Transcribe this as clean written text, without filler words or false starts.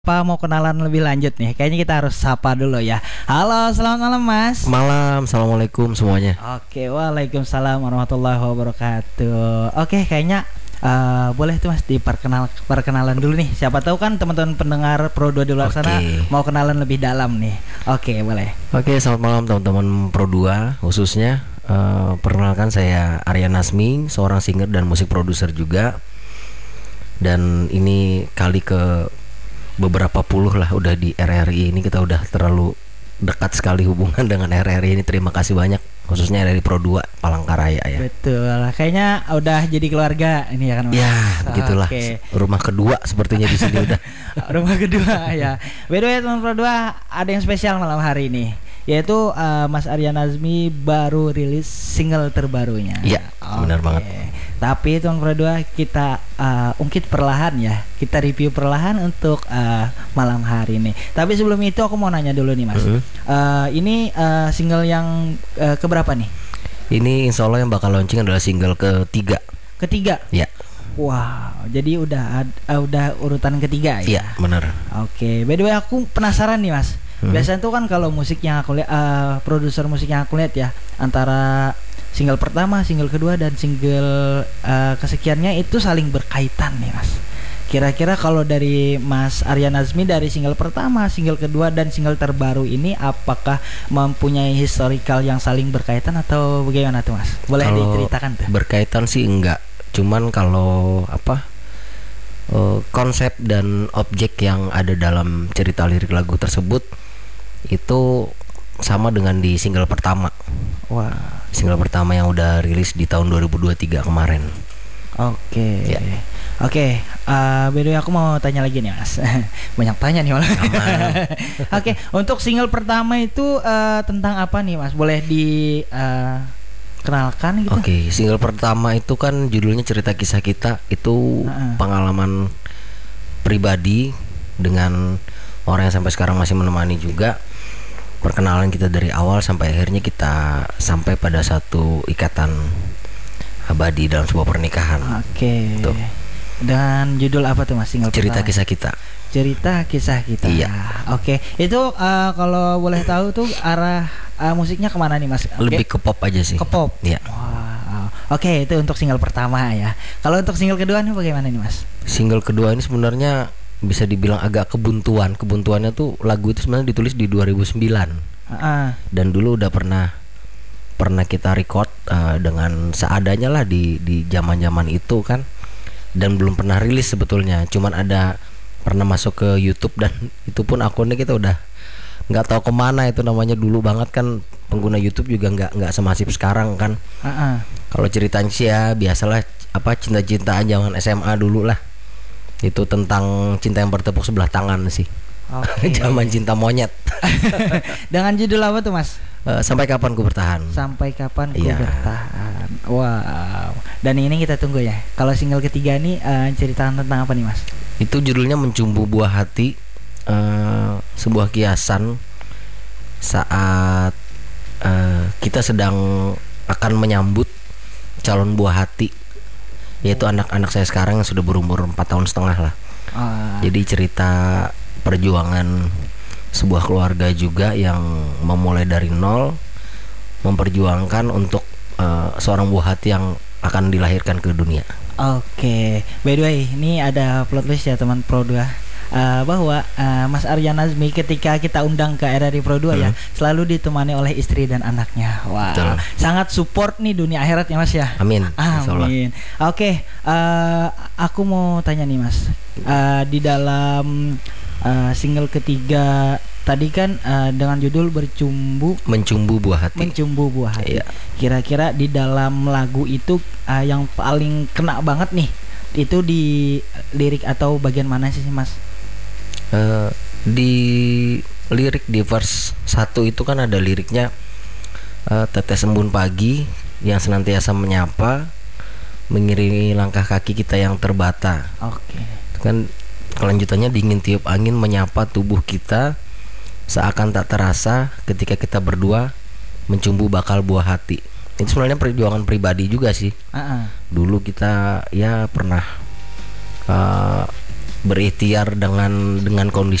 Apa mau kenalan lebih lanjut nih? Kayaknya kita harus sapa dulu ya. Halo, selamat malam Mas. Malam, assalamualaikum semuanya. Oke, waalaikumsalam warahmatullahi wabarakatuh. Oke, kayaknya boleh tuh Mas perkenalan dulu nih. Siapa tahu kan teman-teman pendengar Pro 2 di luar sana mau kenalan lebih dalam nih. Oke, boleh. Oke, selamat malam teman-teman Pro 2 khususnya. Perkenalkan saya Arya Nazmi, seorang singer dan musik produser juga. Dan ini kali ke beberapa puluh lah udah di RRI ini, kita udah terlalu dekat sekali hubungan dengan RRI ini. Terima kasih banyak khususnya dari Pro 2 Palangkaraya ya. Betul. Kayaknya udah jadi keluarga ini ya kan Mas? Ya, begitulah. Oke. Rumah kedua sepertinya di sini udah. Rumah kedua ya. By the way teman Pro 2, ada yang spesial malam hari ini, yaitu Mas Arya Nazmi baru rilis single terbarunya. Iya, benar banget. Tapi teman Pro 2, kita ungkit perlahan ya. Kita review perlahan untuk malam hari ini. Tapi sebelum itu aku mau nanya dulu nih Mas. Ini single yang keberapa nih? Ini insya Allah yang bakal launching adalah single ketiga. Ketiga? Ya. Wow, jadi udah urutan ketiga ya? Iya, benar. Oke, by the way aku penasaran nih Mas. Biasanya tuh kan kalau musik yang aku lihat, produser musik yang aku lihat ya, antara single pertama, single kedua, dan single kesekiannya itu saling berkaitan nih Mas. Kira-kira kalau dari Mas Arya Nazmi, dari single pertama, single kedua, dan single terbaru ini, apakah mempunyai historical yang saling berkaitan atau bagaimana tuh Mas? Boleh Kalau diceritakan tuh? berkaitan sih enggak. Cuman kalau konsep dan objek yang ada dalam cerita lirik lagu tersebut itu sama dengan di single pertama. Wah. Single pertama yang udah rilis di tahun 2023 kemarin. Oke. Ya. Oke, by the way aku mau tanya lagi nih Mas. Banyak tanya nih malah. Oke, untuk single pertama itu tentang apa nih Mas? Boleh dikenalkan gitu? Oke, single pertama itu kan judulnya Cerita Kisah Kita. Itu pengalaman pribadi dengan orang yang sampai sekarang masih menemani juga. Perkenalan kita dari awal sampai akhirnya kita sampai pada satu ikatan abadi dalam sebuah pernikahan. Oke. Tuh. Dan judul apa tuh Mas single Cerita pertama? Kisah Kita. Cerita Kisah Kita. Iya. Oke. Itu kalau boleh tahu tuh arah musiknya kemana nih Mas? Lebih ke pop aja sih. Ke pop. Iya. Wow. Oke, itu untuk single pertama ya. Kalau untuk single kedua nih bagaimana nih Mas? Single kedua ini sebenarnya bisa dibilang agak kebuntuan. Kebuntuannya tuh lagu itu sebenarnya ditulis di 2009. Dan dulu udah pernah kita record dengan seadanya lah di zaman-zaman itu kan. Dan belum pernah rilis sebetulnya. Cuman ada pernah masuk ke YouTube, dan itu pun akunnya kita udah nggak tahu kemana. Itu namanya dulu banget kan, pengguna YouTube juga nggak semasif sekarang kan. Kalau ceritanya sih ya biasalah, cinta-cintaan zaman SMA dulu lah. Itu tentang cinta yang bertepuk sebelah tangan sih. Zaman cinta monyet. Dengan judul apa tuh Mas? Sampai Kapan Ku Bertahan. Sampai Kapan Ku Bertahan. Wow. Dan ini kita tunggu ya. Kalau single ketiga nih ceritakan tentang apa nih Mas? Itu judulnya Mencumbu Buah Hati. Sebuah kiasan saat kita sedang akan menyambut calon buah hati, yaitu anak-anak saya sekarang yang sudah berumur 4 tahun setengah lah. Jadi cerita perjuangan sebuah keluarga juga yang memulai dari nol, memperjuangkan untuk seorang buah hati yang akan dilahirkan ke dunia. Oke. By the way, ini ada plot twist ya teman Pro 2. Bahwa Mas Arya Nazmi ketika kita undang ke RRI Pro 2 ya, selalu ditemani oleh istri dan anaknya. Wah, wow. Sangat support nih dunia akhirat ya Mas ya. Amin. Amin. Oke, aku mau tanya nih Mas, di dalam single ketiga tadi kan dengan judul Mencumbu Buah Hati. Iya. Kira-kira di dalam lagu itu yang paling kena banget nih, itu di lirik atau bagian mana sih Mas? Di lirik di verse 1 itu kan ada liriknya, tetes embun pagi yang senantiasa menyapa, mengiringi langkah kaki kita yang terbata. Oke. Itu kan kelanjutannya, dingin tiup angin menyapa tubuh kita, seakan tak terasa ketika kita berdua mencumbu bakal buah hati. Itu sebenarnya perjuangan pribadi juga sih. Dulu kita ya pernah berikhtiar dengan kondisi